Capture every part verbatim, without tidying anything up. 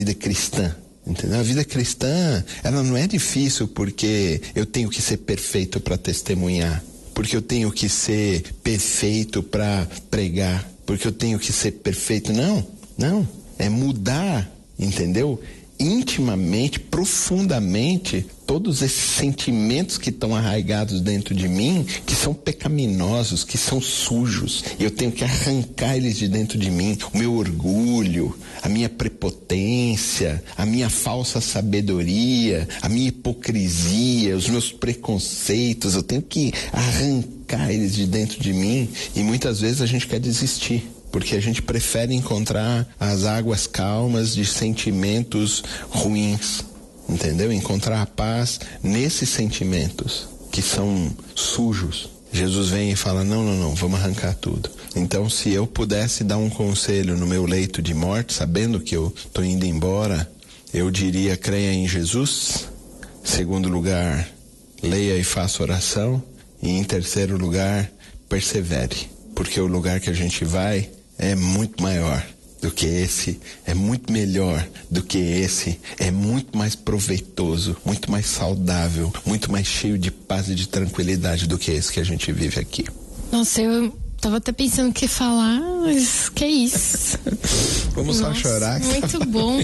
vida cristã. Entendeu? A vida cristã, ela não é difícil porque eu tenho que ser perfeito para testemunhar, porque eu tenho que ser perfeito para pregar, porque eu tenho que ser perfeito. Não, não. É mudar, entendeu? Intimamente, profundamente, todos esses sentimentos que estão arraigados dentro de mim, que são pecaminosos, que são sujos, e eu tenho que arrancar eles de dentro de mim. O meu orgulho, a minha prepotência, a minha falsa sabedoria, a minha hipocrisia, os meus preconceitos, eu tenho que arrancar eles de dentro de mim, e muitas vezes a gente quer desistir, porque a gente prefere encontrar as águas calmas de sentimentos ruins, entendeu? Encontrar a paz nesses sentimentos que são sujos. Jesus vem e fala, não, não, não, vamos arrancar tudo. Então, se eu pudesse dar um conselho no meu leito de morte, sabendo que eu estou indo embora, eu diria, creia em Jesus. Segundo lugar, leia e faça oração. E em terceiro lugar, persevere. Porque o lugar que a gente vai é muito maior do que esse, é muito melhor do que esse, é muito mais proveitoso, muito mais saudável, muito mais cheio de paz e de tranquilidade do que esse que a gente vive aqui. Nossa, eu tava até pensando o que falar, mas que isso? Vamos Nossa, só chorar. Muito tá bom.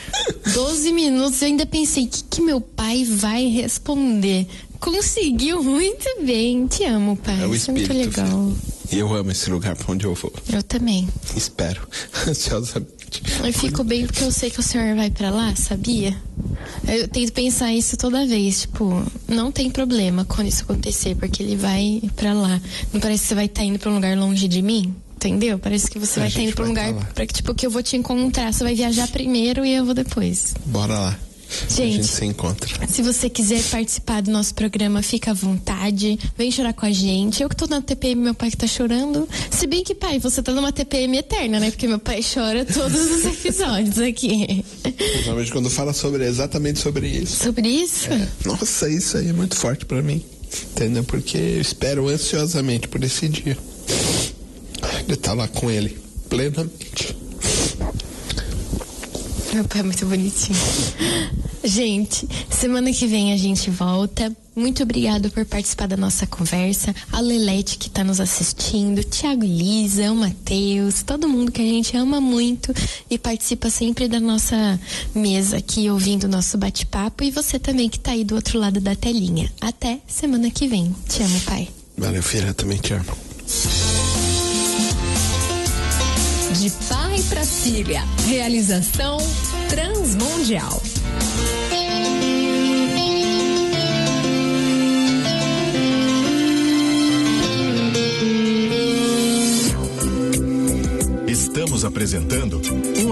doze minutos, eu ainda pensei, o que, que meu pai vai responder? Conseguiu muito bem. Te amo, pai. É o Isso espírito, é muito legal. Filho. E eu amo esse lugar pra onde eu vou. Eu também. Espero, ansiosamente. Eu fico bem porque eu sei que o senhor vai pra lá, sabia? Eu tento pensar isso toda vez, tipo, não tem problema quando isso acontecer, porque ele vai pra lá. Não parece que você vai estar tá indo pra um lugar longe de mim? Entendeu? Parece que você A vai estar tá indo pra um lugar tá pra que, tipo, que eu vou te encontrar. Você vai viajar primeiro e eu vou depois. Bora lá. Gente, a gente se encontra. Se você quiser participar do nosso programa, fica à vontade. Vem chorar com a gente. Eu que tô na T P M, meu pai que tá chorando. Se bem que, pai, você tá numa T P M eterna, né? Porque meu pai chora todos os episódios aqui. Principalmente quando fala sobre, exatamente sobre isso. Sobre isso? É. Nossa, isso aí é muito forte pra mim. Entendeu? Porque eu espero ansiosamente por esse dia de estar lá com ele, plenamente. Meu pai é muito bonitinho. Gente, semana que vem a gente volta. Muito obrigado por participar da nossa conversa. A Lelete que tá nos assistindo, Thiago e Lisa, o Matheus, todo mundo que a gente ama muito e participa sempre da nossa mesa aqui, ouvindo o nosso bate-papo. E você também que tá aí do outro lado da telinha. Até semana que vem. Te amo, pai. Valeu, filha, também te amo. De pai para filha. Realização Transmundial. Estamos apresentando um